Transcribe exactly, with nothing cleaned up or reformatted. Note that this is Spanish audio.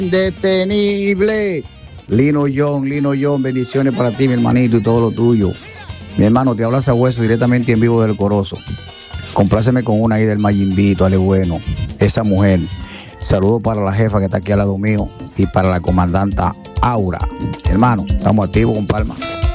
Indetenible. Lino John, Lino John, bendiciones para ti, mi hermanito, y todo lo tuyo. Mi hermano, te habla Sabueso directamente en vivo del Corozo. Compláceme con una ahí del Mayimbito, Ale Bueno, esa mujer. Saludos para la jefa que está aquí al lado mío y para la comandanta Aura. Hermano, estamos activos con Palma.